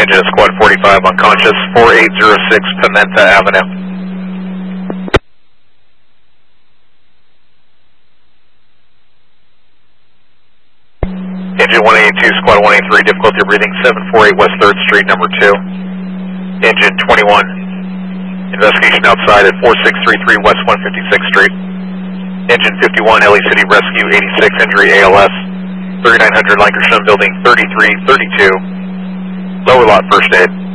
engine is Squad 45 unconscious, 4806 Pimenta Avenue. Engine 182, Squad 183, difficulty breathing, 748 West 3rd Street, number 2. Engine 21, investigation outside at 4633 West 156th Street. Engine 51, LA City Rescue, 86, injury ALS, 3900 Lancashire Building, 3332, lower lot, first aid.